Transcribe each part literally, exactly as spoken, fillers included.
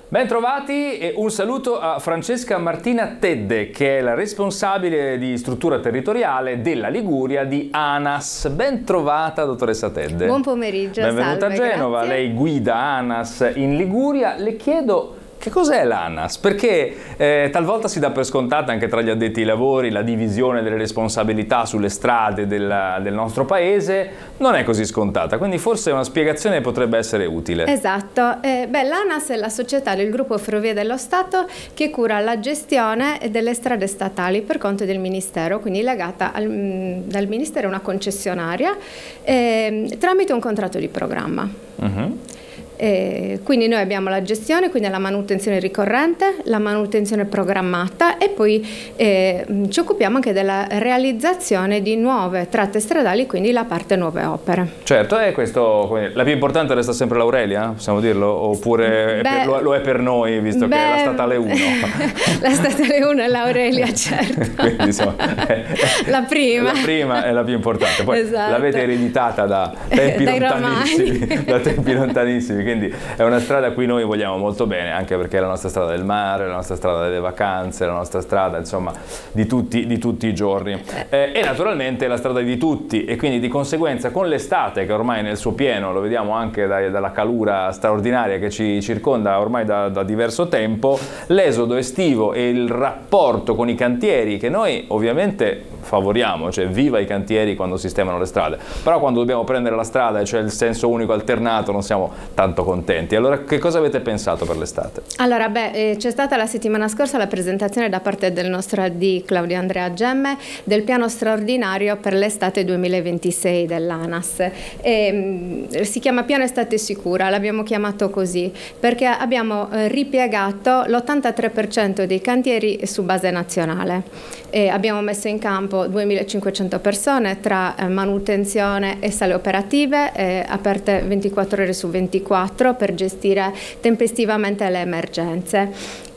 Bentrovati e un saluto a Francesca Martina Tedde, che è la responsabile di struttura territoriale della Liguria di ANAS. Bentrovata, dottoressa Tedde. Buon pomeriggio, benvenuta salve, a Genova, grazie. Lei guida ANAS in Liguria. Le chiedo che cos'è l'ANAS, perché eh, talvolta si dà per scontata anche tra gli addetti ai lavori la divisione delle responsabilità sulle strade della, del nostro paese. Non è così scontata, quindi forse una spiegazione potrebbe essere utile. Esatto, eh, beh, l'ANAS è la società del gruppo Ferrovie dello Stato che cura la gestione delle strade statali per conto del Ministero, quindi legata al, dal Ministero a una concessionaria eh, tramite un contratto di programma. Uh-huh. Eh, quindi noi abbiamo la gestione, quindi la manutenzione ricorrente, la manutenzione programmata e poi eh, ci occupiamo anche della realizzazione di nuove tratte stradali, quindi la parte nuove opere. Certo, e questo, la più importante resta sempre l'Aurelia, possiamo dirlo? Oppure beh, è per, lo, lo è per noi, visto beh, che è la statale uno? La statale uno è l'Aurelia, certo. Quindi, insomma, è, la prima. La prima è la più importante, poi esatto. L'avete ereditata da tempi Dai lontanissimi, romani. da tempi lontanissimi. Quindi è una strada a cui noi vogliamo molto bene, anche perché è la nostra strada del mare, la nostra strada delle vacanze, la nostra strada, insomma, di tutti, di tutti i giorni. Eh, e naturalmente la strada di tutti, e quindi di conseguenza con l'estate che ormai è nel suo pieno, lo vediamo anche dai, dalla calura straordinaria che ci circonda ormai da, da diverso tempo, l'esodo estivo e il rapporto con i cantieri che noi ovviamente favoriamo, cioè viva i cantieri quando sistemano le strade, però quando dobbiamo prendere la strada e cioè il senso unico alternato non siamo tanto contenti. Allora che cosa avete pensato per l'estate? Allora beh, eh, c'è stata la settimana scorsa la presentazione da parte del nostro A D Claudio Andrea Gemme del piano straordinario per l'estate duemilaventisei dell'ANAS. E, mh, si chiama Piano Estate Sicura, l'abbiamo chiamato così perché abbiamo eh, ripiegato l'ottantatré per cento dei cantieri su base nazionale. E abbiamo messo in campo duemilacinquecento persone tra eh, manutenzione e sale operative eh, aperte ventiquattro ore su ventiquattro per gestire tempestivamente le emergenze.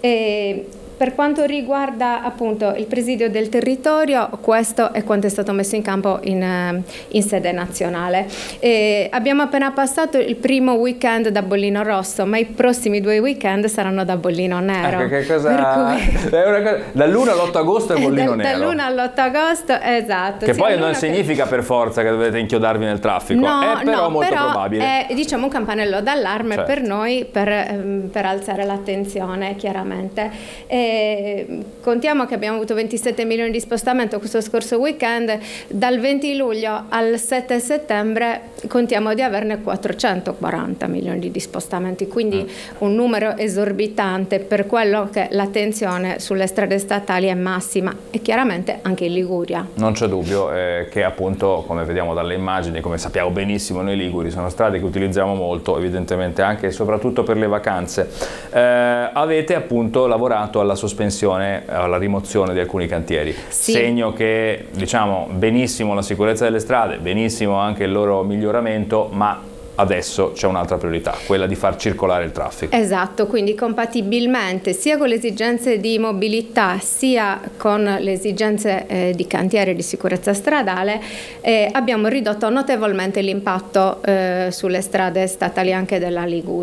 E per quanto riguarda appunto il presidio del territorio, questo è quanto è stato messo in campo in, in sede nazionale. E abbiamo appena passato il primo weekend da bollino rosso, ma i prossimi due weekend saranno da bollino nero. Eh, che cosa... cui... è una cosa... Dall'uno all'otto agosto è bollino da, nero. Dall'uno all'otto agosto, esatto. Che poi non significa per... per forza che dovete inchiodarvi nel traffico, no, è però no, molto però probabile. È diciamo un campanello d'allarme, certo, per noi per, per alzare l'attenzione chiaramente. E contiamo che abbiamo avuto ventisette milioni di spostamento questo scorso weekend, dal venti luglio al sette settembre contiamo di averne quattrocentoquaranta milioni di spostamenti, quindi mm. un numero esorbitante per quello che l'attenzione sulle strade statali è massima e chiaramente anche in Liguria. Non c'è dubbio eh, che appunto, come vediamo dalle immagini, come sappiamo benissimo noi liguri, sono strade che utilizziamo molto, evidentemente anche e soprattutto per le vacanze. Eh, avete appunto lavorato alla sospensione, alla rimozione di alcuni cantieri, sì. Segno che diciamo benissimo la sicurezza delle strade, benissimo anche il loro miglioramento, ma adesso c'è un'altra priorità, quella di far circolare il traffico. Esatto, quindi compatibilmente sia con le esigenze di mobilità sia con le esigenze eh, di cantiere e di sicurezza stradale eh, abbiamo ridotto notevolmente l'impatto eh, sulle strade statali anche della Liguria.